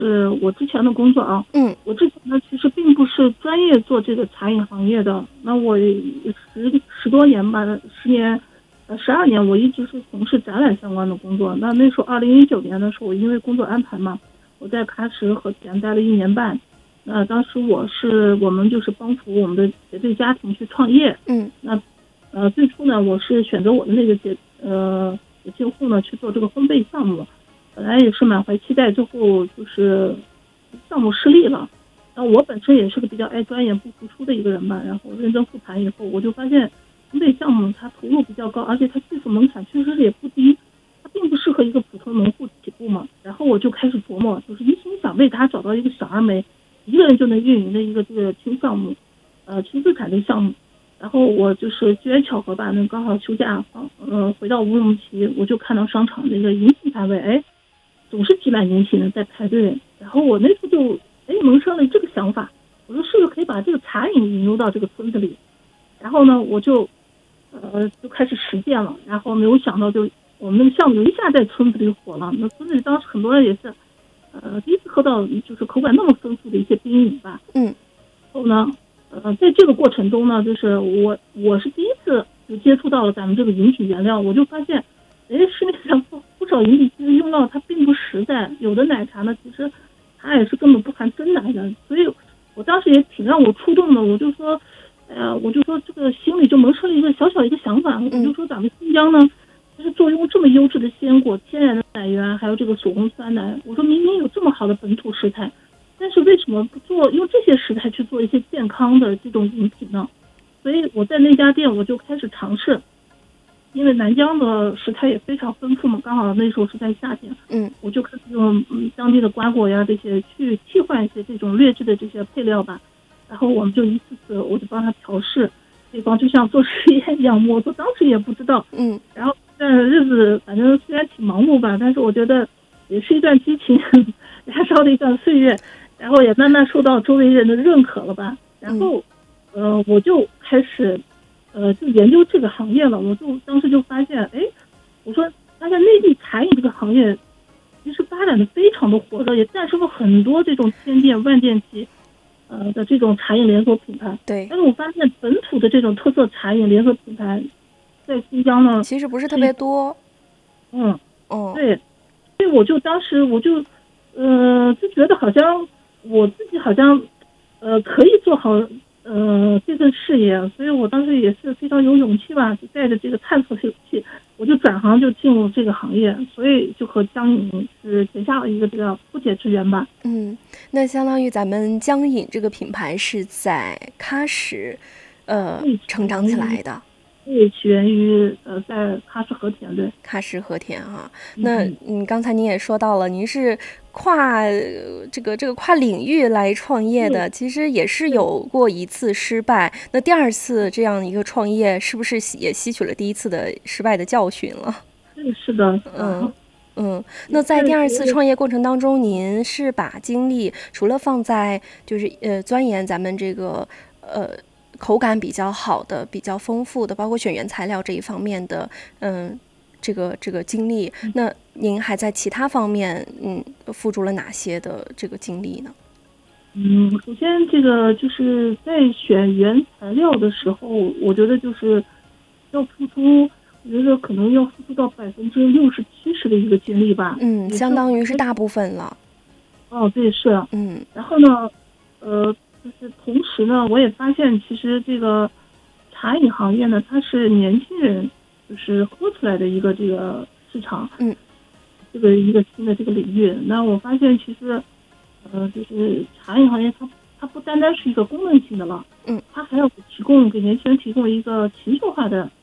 是我之前的工作啊。我之前呢其实并不是专业做这个茶饮行业的，那我十多年吧，12年我一直是从事展览相关的工作。那时候2019年的时候，我因为工作安排嘛，我在喀什和田待了1年半。那当时我们就是帮扶我们的结对家庭去创业。那最初呢，我是选择我的那个结进户呢去做这个烘焙项目，本来也是满怀期待，最后就是项目失利了。那我本身也是个比较爱钻研不服输的一个人吧，然后认真复盘以后，我就发现烘焙项目它投入比较高，而且它技术门槛确实也不低，它并不适合一个普通农户起步嘛。然后我就开始琢磨，就是一心想为他找到一个小而美，一个人就能运营的一个这个轻项目，轻资产的项目。然后我就是机缘巧合吧，刚好休假，回到乌鲁木齐，我就看到商场那个迎新摊位，总是挤满年轻人在排队。然后我那时候就萌生了这个想法，我说是不是可以把这个茶饮引入到这个村子里？然后呢，我就开始实践了。然后没有想到，就我们那个项目一下在村子里火了。那村子里当时很多人也是第一次喝到就是口感那么丰富的一些冰饮吧。然后呢，在这个过程中呢，就是我是第一次就接触到了咱们这个饮品原料，我就发现，市面上不少饮品其实用料它并不实在，有的奶茶呢其实它也是根本不含真奶的。所以我当时也挺让我触动的，我就说这个心里就萌生了一个小小一个想法，我就说咱们新疆呢，就是坐拥这么优质的鲜果、天然的奶源，还有这个手工酸奶，我说明明有这么好的本土食材，但是为什么不用这些食材去做一些健康的这种饮品呢？所以我在那家店我就开始尝试，因为南疆的食材也非常丰富嘛，刚好那时候是在夏天，我就开始用当地的瓜果呀这些去替换一些这种劣质的这些配料吧。然后我们就一次次我就帮他调试，对方就像做实验一样，我当时也不知道。然后日子反正虽然挺忙碌吧，但是我觉得也是一段激情燃烧的一段岁月，然后也慢慢受到周围人的认可了吧。然后我就开始就研究这个行业了。我就当时就发现，我说发现内地茶饮这个行业其实发展的非常的火热，也诞生了很多这种千店万店级的这种茶饮连锁品牌。 对。 但是我发现本土的这种特色茶饮连锁品牌在新疆呢其实不是特别多。 对。所以我就当时就觉得好像我自己好像可以做好这份事业，所以我当时也是非常有勇气吧，就带着这个探索的勇气，我就转行就进入这个行业，所以就和江饮是结下了一个这个不解之缘吧。 那相当于咱们江饮这个品牌是在喀什成长起来的。 对，起源于在喀什和田。对， 喀什和田啊。那刚才您也说到了，您是跨这个跨领域来创业的，其实也是有过一次失败。那第二次这样一个创业，是不是也吸取了第一次的失败的教训了？ 是的。 那在第二次创业过程当中，您是把精力除了放在就是钻研咱们这个口感比较好的、比较丰富的，包括选原材料这一方面的，这个经历，那您还在其他方面付出了哪些的这个精力呢？ 首先这个就是在选原材料的时候，我觉得就是要付出，我觉得可能要付出到60%、70%的一个精力吧。 相当于是大部分了。 对，是。然后呢，就是同时呢，我也发现其实这个茶饮行业呢，它是年轻人就是喝出来的一个这个市场，这个一个新的这个领域。那我发现其实，就是茶饮行业它不单单是一个功能性的了，它还要给年轻人提供一个情绪化的，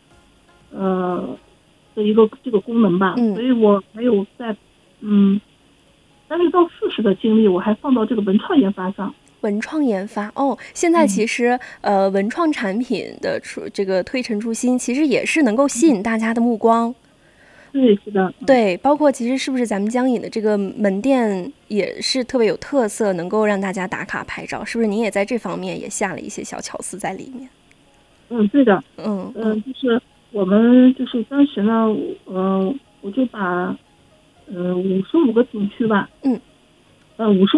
的一个这个功能吧。所以我还有在30%到40%的精力，我还放到这个文创研发上。 文创研发现在其实文创产品的这个推陈出新，其实也是能够吸引大家的目光。 对，是的。 对，包括其实是不是咱们江饮的这个门店也是特别有特色，能够让大家打卡拍照，是不是您也在这方面也下了一些小巧思在里面？ 对的。就是我们就是当时呢，我就把55个景区吧， 50